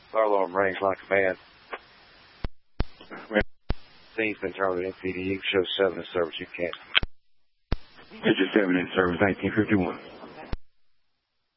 Fire alarm rings like a man. Scene's been turned to MPD. You can show 7 in service. You can't. Digit 7 in service, 1951.